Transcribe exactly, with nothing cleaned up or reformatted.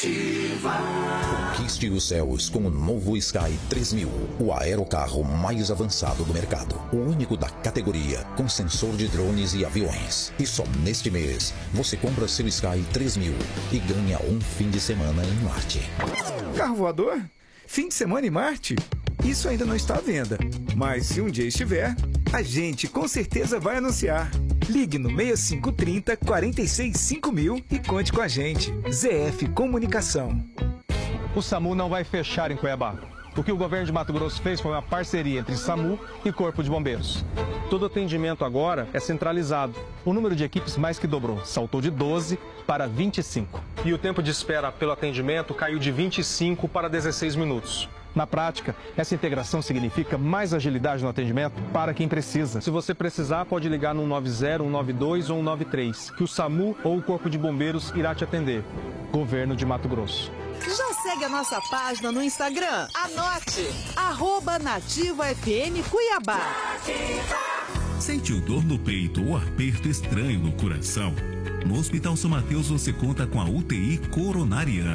Conquiste os céus com o novo Sky três mil, o aerocarro mais avançado do mercado. O único da categoria, com sensor de drones e aviões. E só neste mês, você compra seu Sky três mil e ganha um fim de semana em Marte. Carro voador? Fim de semana em Marte? Isso ainda não está à venda. Mas se um dia estiver, a gente com certeza vai anunciar. Ligue no seis cinco três zero, quatro seis cinco mil e conte com a gente. Z F Comunicação. O SAMU não vai fechar em Cuiabá. O que o governo de Mato Grosso fez foi uma parceria entre SAMU e Corpo de Bombeiros. Todo atendimento agora é centralizado. O número de equipes mais que dobrou, saltou de doze para vinte e cinco. E o tempo de espera pelo atendimento caiu de vinte e cinco para dezesseis minutos. Na prática, essa integração significa mais agilidade no atendimento para quem precisa. Se você precisar, pode ligar no nove zero, um nove dois ou um nove três, que o SAMU ou o Corpo de Bombeiros irá te atender. Governo de Mato Grosso. Já segue a nossa página no Instagram? Anote! Arroba Nativa F M Cuiabá. Sentiu dor no peito ou aperto estranho no coração? No Hospital São Mateus você conta com a U T I coronariana.